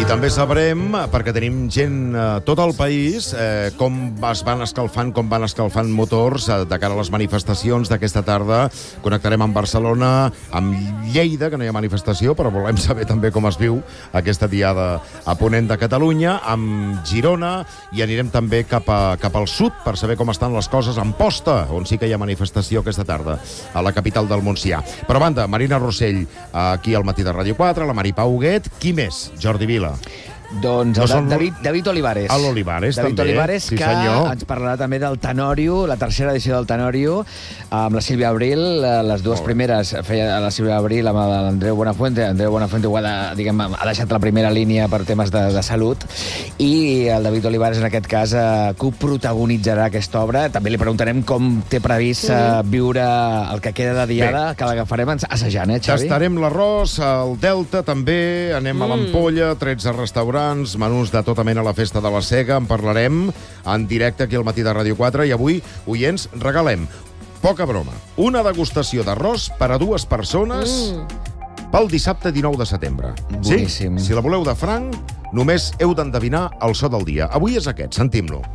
I també sabrem, perquè tenim gent a tot el país, com es van escalfant motors de cara a les manifestacions d'aquesta tarda. Connectarem amb Barcelona, amb Lleida, que no hi ha manifestació, però volem saber també com es viu aquesta diada a ponent de Catalunya, amb Girona, i anirem també cap al sud per saber com estan les coses a Amposta, on sí que hi ha manifestació aquesta tarda, a la capital del Montsià. Però a banda, Marina Rossell, aquí al Matí de Ràdio 4, la Mari Pau Huguet, qui més? Jordi Vila. Doncs David Olivares. L'Olivares, també. David Olivares, sí, que senyor. ens parlarà també del Tenorio, la tercera edició del Tenorio, amb la Sílvia Abril. Les dues primeres feia la Sílvia Abril amb l'Andreu Buenafuente. Andreu Buenafuente ha deixat la primera línia per temes de salut. I el David Olivares, en aquest cas, coprotagonitzarà aquesta obra. També li preguntarem com té previst viure el que queda de diada, que l'agafarem assajant, Xavi? Tastarem l'arròs, al Delta també, anem a l'Ampolla, 13 restaurants, menús de tota mena a la festa de la Sega, en parlarem en directe aquí al Matí de Ràdio 4, i avui, oients, regalem, poca broma, una degustació d'arròs per a 2 persones pel dissabte 19 de setembre. Boníssim. Sí? Si la voleu de franc, només heu d'endevinar el so del dia. Avui és aquest, sentim-lo.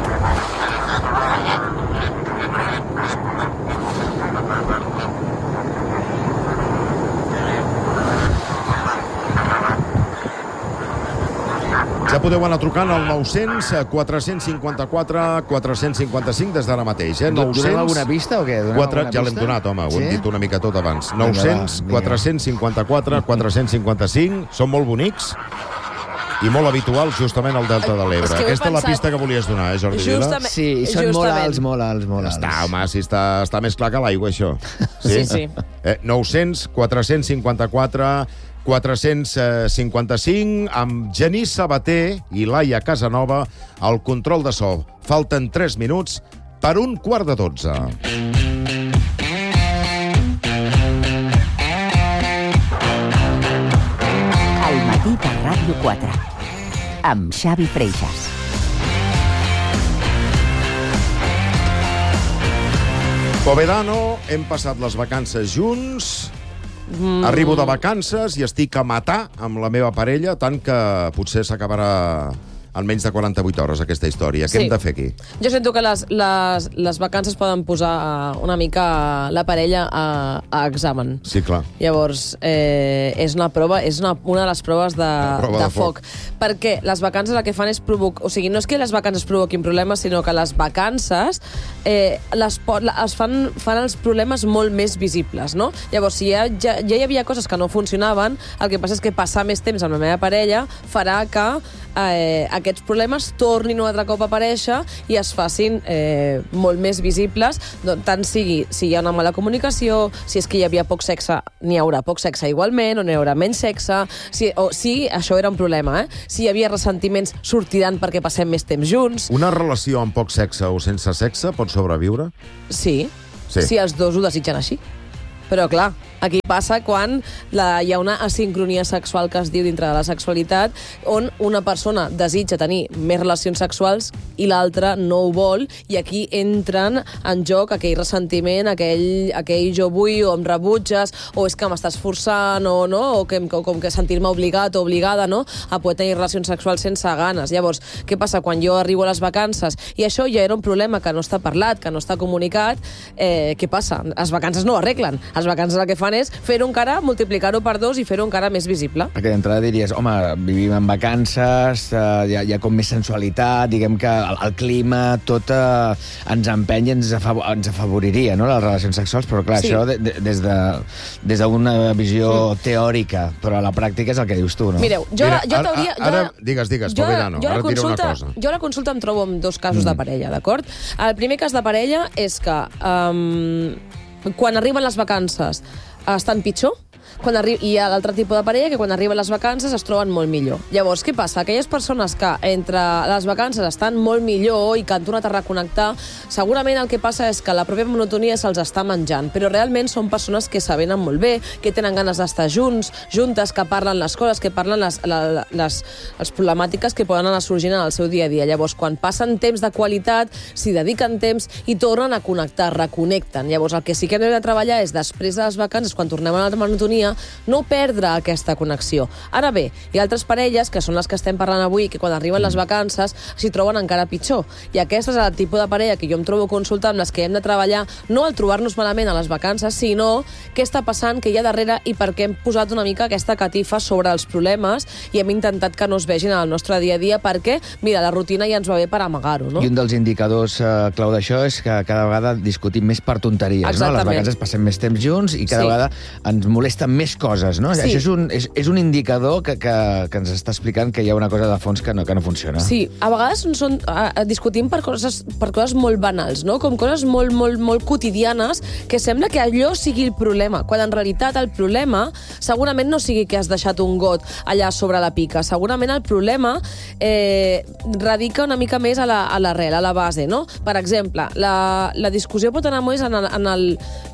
Ja podeu anar trucant al 900 454 455 des d'ara mateix. Donem alguna pista o què? Ja l'hem donat, home, ho hem dit una mica tot abans. 900 454 455. Són molt bonics i molt habituals justament al Delta de l'Ebre. Aquesta és la pista que volies donar, Jordi Vila? Sí, són molt alts, molt alts. Home, si està més clar que l'aigua, això. Sí. 900 454 455, amb Genís Sabater i Laia Casanova al control de so. Falten 3 minuts per 11:45. El Matí de Ràdio 4, amb Xavi Freixas. Povedano, hem passat les vacances junts. Arribo de vacances i estic a matar amb la meva parella, tant que potser s'acabarà en menys de 48 hores, aquesta història. Què hem de fer aquí? Jo sento que les vacances poden posar una mica la parella a examen. Sí, clar. Llavors, és una prova, és una de les proves de foc. Perquè les vacances el que fan és provocar... O sigui, no és que les vacances provoquin problemes, sinó que les vacances fan els problemes molt més visibles, no? Llavors, si ja hi havia coses que no funcionaven, el que passa és que passar més temps amb la meva parella farà que aquests problemes tornin un altre cop a aparèixer i es facin molt més visibles, tant sigui si hi ha una mala comunicació, si és que hi havia poc sexe, n'hi haurà poc sexe igualment, o n'hi haurà menys sexe, o si això era un problema, si hi havia ressentiments, sortiran perquè passem més temps junts. Una relació amb poc sexe o sense sexe pot sobreviure? Sí, si els dos ho desitgen així. Però, clar, aquí passa quan hi ha una asincronia sexual que es diu dintre de la sexualitat, on una persona desitja tenir més relacions sexuals i l'altra no ho vol, i aquí entren en joc aquell ressentiment, aquell jo vull, o em rebutges, o és que m'estàs forçant, o com que sentir-me obligat o obligada, no?, a poder tenir relacions sexuals sense ganes. Llavors, què passa quan jo arribo a les vacances i això ja era un problema que no està parlat, que no està comunicat? Què passa? Les vacances no ho arreglen. Les vacances el que fan és fer-ho encara, multiplicar-ho per 2 i fer-ho encara més visible. Perquè d'entrada diries, home, vivim en vacances, hi ha com més sensualitat, diguem que el clima, tot ens empeny i ens afavoriria, no?, les relacions sexuals, però clar, això des d'una visió teòrica, però a la pràctica és el que dius tu, no? Mireu, Digues, Povedano, ara et diré una cosa. Jo a la consulta em trobo amb 2 casos de parella, d'acord? El primer cas de parella és que quan arriben les vacances estan pitjor, i hi ha l'altre tipus de parella que quan arriben les vacances es troben molt millor. Llavors, què passa? Aquelles persones que entre les vacances estan molt millor i que han tornat a reconnectar, segurament el que passa és que la pròpia monotonia se'ls està menjant, però realment són persones que s'avenen molt bé, que tenen ganes d'estar juntes, que parlen les coses, que parlen les problemàtiques que poden anar sorgint en el seu dia a dia. Llavors, quan passen temps de qualitat, s'hi dediquen temps i tornen a connectar, reconnecten. Llavors, el que sí que hem de treballar és, després de les vacances, quan tornem a la monotonia, no perdre aquesta connexió. Ara bé, hi ha altres parelles, que són les que estem parlant avui, que quan arriben les vacances s'hi troben encara pitjor. I aquesta és el tipus de parella que jo em trobo a consultar, amb les que hem de treballar, no al trobar-nos malament a les vacances, sinó què està passant, què hi ha darrere i per què hem posat una mica aquesta catifa sobre els problemes i hem intentat que no es vegin en el nostre dia a dia perquè, mira, la rutina ja ens va bé per amagar-ho, no? I un dels indicadors clau d'això és que cada vegada discutim més per tonteries, no? A les vacances passem més temps junts i cada vegada ens molesten més coses, no? Sí. Això és un indicador que ens està explicant que hi ha una cosa de fons que no funciona. Sí, a vegades discutim per coses molt banals, no? Com coses molt quotidianes que sembla que allò sigui el problema, quan en realitat el problema segurament no sigui que has deixat un got allà sobre la pica, segurament el problema radica una mica més a l'arrel, a la base, no? Per exemple, la discussió pot anar més en el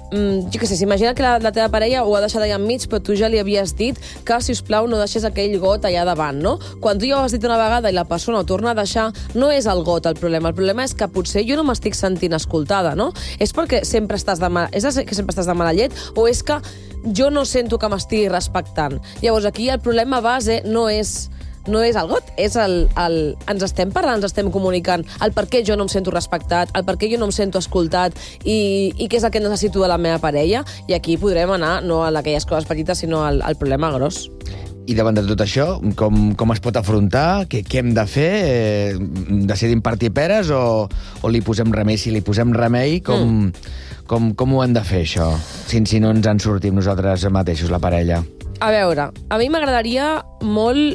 jo què sé, s'imagina que la teva parella ho ha deixat allà enmig, però tu ja li havies dit que, sisplau, no deixés aquell got allà davant, no? Quan tu ja ho has dit una vegada i la persona ho torna a deixar, no és el got el problema és que potser jo no m'estic sentint escoltada, no? És perquè sempre estàs de mala llet o és que jo no sento que m'estigui respectant? Llavors, aquí el problema base no és el got, és ens estem parlant, ens estem comunicant el per què jo no em sento respectat, el per què jo no em sento escoltat i què és el que necessito de la meva parella, i aquí podrem anar no a aquelles coses petites, sinó al problema gros. I davant de tot això, com es pot afrontar? Què hem de fer? Decidim partir peres o li posem remei? Si li posem remei, com ho hem de fer, això? Si no ens en sortim nosaltres mateixos, la parella. A veure, a mi m'agradaria molt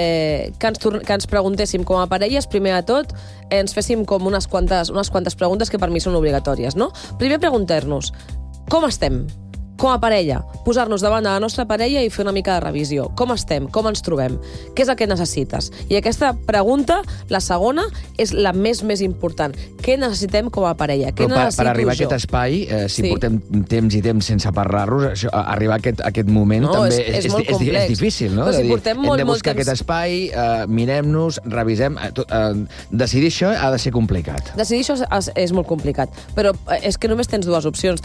que ens preguntéssim com a parelles, primer de tot, ens féssim com unes quantes preguntes que per mi són obligatòries, no? Primer preguntar-nos, com estem? Com a parella, posar-nos davant de la nostra parella i fer una mica de revisió. Com estem? Com ens trobem? Què és el que necessites? I aquesta pregunta, la segona, és la més important. Què necessitem com a parella? Què necessito per arribar a aquest espai, si portem temps i temps sense parlar-nos, arribar a aquest moment també és difícil, no? Però si portem hem de buscar aquest espai, mirem-nos, revisem... Decidir això ha de ser complicat. Decidir això és molt complicat, però és que només tens dues opcions,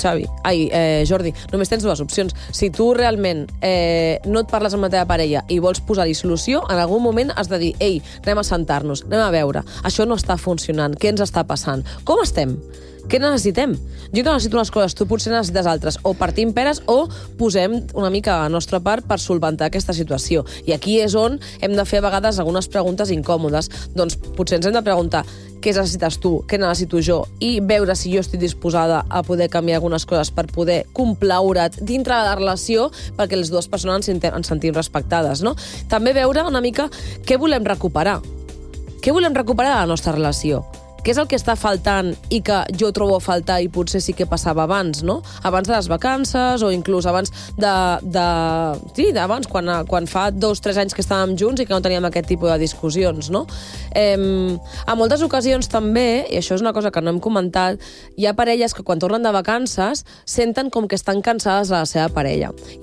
Jordi. Només tens dues opcions. Si tu realment no et parles amb la teva parella i vols posar-hi solució, en algun moment has de dir, ei, anem a sentar-nos, anem a veure, això no està funcionant, què ens està passant? Com estem? Què necessitem? Jo necessito unes coses, tu potser necessites altres. O partim peres o posem una mica a la nostra part per solventar aquesta situació. I aquí és on hem de fer a vegades algunes preguntes incòmodes. Doncs potser ens hem de preguntar què necessites tu, què necessito jo, i veure si jo estic disposada a poder canviar algunes coses per poder complaure't dintre de la relació perquè les dues persones ens sentim respectades, no? També veure una mica què volem recuperar. Què volem recuperar de la nostra relació? Què és el que està faltant i que jo trobo a faltar i potser sí que passava abans, no? Abans de les vacances o inclús abans abans, quan fa 2 o 3 anys que estàvem junts i que no teníem aquest tipus de discussions, no? A moltes ocasions també, i això és una cosa que no hem comentat, hi ha parelles que quan tornen de vacances senten com que estan cansades de la seva parella.